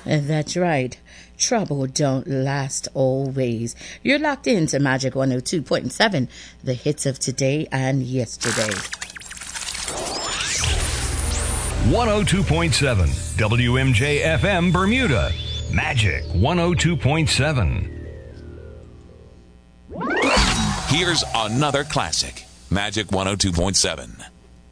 That's right. Trouble don't last always. You're locked into Magic 102.7, the hits of today and yesterday. 102.7 WMJ FM Bermuda. Magic 102.7. Here's another classic. Magic 102.7.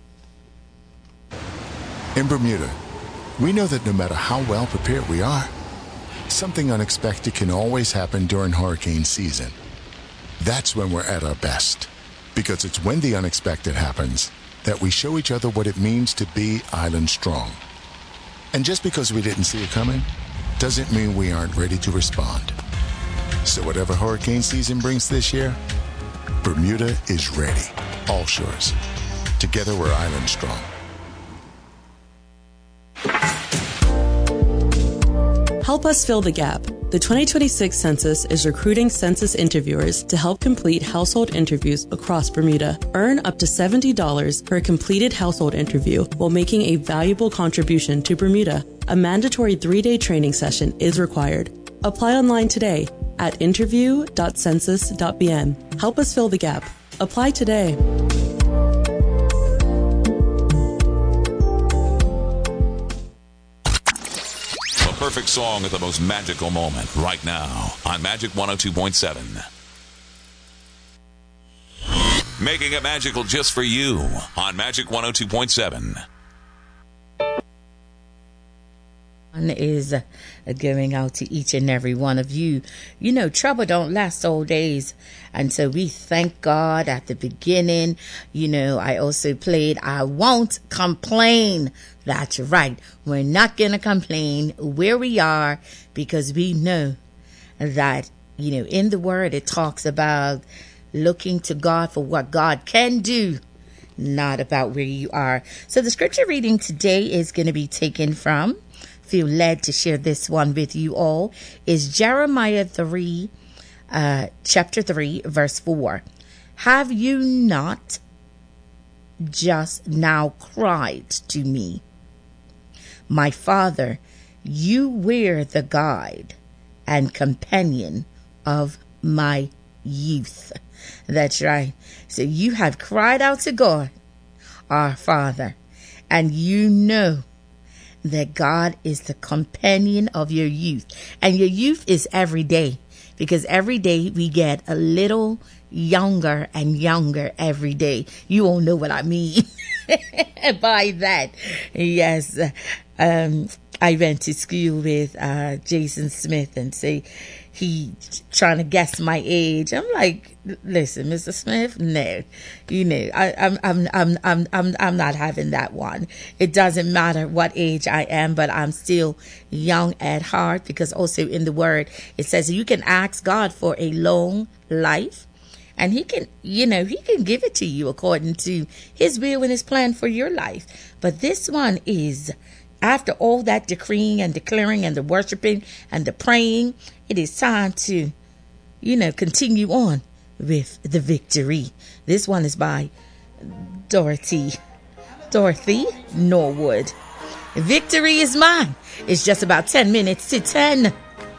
In Bermuda, we know that no matter how well prepared we are, something unexpected can always happen during hurricane season. That's when we're at our best, because it's when the unexpected happens that we show each other what it means to be island strong. And just because we didn't see it coming doesn't mean we aren't ready to respond. So whatever hurricane season brings this year, Bermuda is ready. All shores. Together we're island strong. Help us fill the gap. The 2026 census is recruiting census interviewers to help complete household interviews across Bermuda. Earn up to $70 per completed household interview while making a valuable contribution to Bermuda. A mandatory 3-day training session is required. Apply online today at interview.census.bm. Help us fill the gap. Apply today. Perfect song at the most magical moment right now on Magic 102.7. Making it magical just for you on Magic 102.7. Is going out to each and every one of you. You know, trouble don't last all days. And so we thank God at the beginning. You know, I also played I Won't Complain. That's right. We're not going to complain where we are, because we know that, you know, in the word it talks about looking to God for what God can do, not about where you are. So the scripture reading today is going to be taken from, feel led to share this one with you all, is Jeremiah 3, chapter 3, verse 4. Have you not just now cried to me? My Father, you were the guide and companion of my youth. That's right. So you have cried out to God, our Father, and you know that God is the companion of your youth. And your youth is every day, because every day we get a little younger and younger every day. You all know what I mean by that. Yes. I went to school with Jason Smith, and say he trying to guess my age. I'm like, listen, Mr. Smith, no, you know, I'm not having that one. It doesn't matter what age I am, but I'm still young at heart, because also in the word it says you can ask God for a long life, and he can, you know, he can give it to you according to his will and his plan for your life. But this one is, after all that decreeing and declaring and the worshiping and the praying, it is time to, you know, continue on with the victory. This one is by Dorothy Norwood. Victory is mine. It's just about 10 minutes to 10.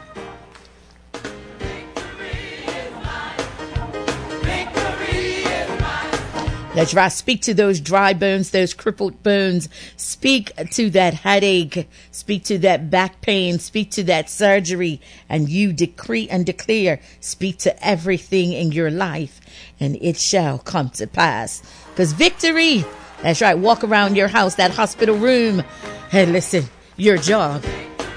That's right. Speak to those dry bones, those crippled bones. Speak to that headache. Speak to that back pain. Speak to that surgery. And you decree and declare. Speak to everything in your life, and it shall come to pass. Because victory, that's right. Walk around your house, that hospital room. Hey, listen, your job